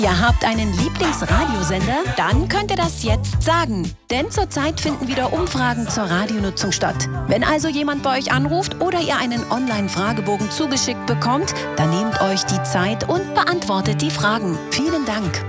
Ihr habt einen Lieblingsradiosender? Dann könnt ihr das jetzt sagen. Denn zurzeit finden wieder Umfragen zur Radionutzung statt. Wenn also jemand bei euch anruft oder ihr einen Online-Fragebogen zugeschickt bekommt, dann nehmt euch die Zeit und beantwortet die Fragen. Vielen Dank.